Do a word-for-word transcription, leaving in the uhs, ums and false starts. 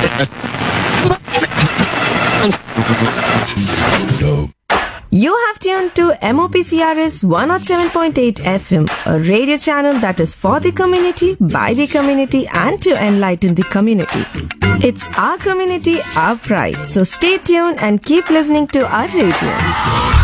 You have tuned to M O P C R S one oh seven point eight F M, a radio channel that is for the community, by the community, and to enlighten the community. It's our community, our pride. So stay tuned and keep listening to our radio.